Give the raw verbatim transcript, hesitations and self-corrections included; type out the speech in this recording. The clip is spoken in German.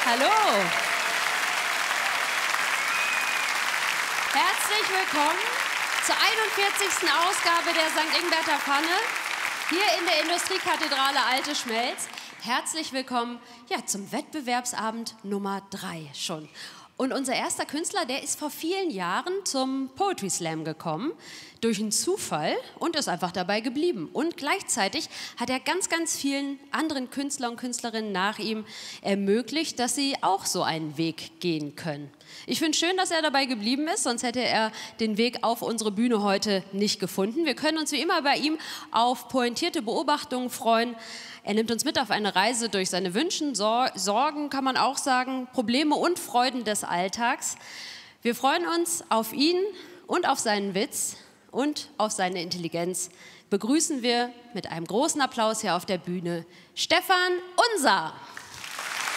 Hallo. Herzlich willkommen zur einundvierzigsten Ausgabe der Sankt Ingberter Pfanne hier in der Industriekathedrale Alte Schmelz. Herzlich willkommen ja, zum Wettbewerbsabend Nummer drei schon. Und unser erster Künstler, der ist vor vielen Jahren zum Poetry Slam gekommen, durch einen Zufall und ist einfach dabei geblieben. Und gleichzeitig hat er ganz, ganz vielen anderen Künstlern und Künstlerinnen nach ihm ermöglicht, dass sie auch so einen Weg gehen können. Ich finde es schön, dass er dabei geblieben ist, sonst hätte er den Weg auf unsere Bühne heute nicht gefunden. Wir können uns wie immer bei ihm auf pointierte Beobachtungen freuen. Er nimmt uns mit auf eine Reise durch seine Wünsche, Sor- Sorgen, kann man auch sagen, Probleme und Freuden des Alltags. Wir freuen uns auf ihn und auf seinen Witz und auf seine Intelligenz. Begrüßen wir mit einem großen Applaus hier auf der Bühne Stefan Unser.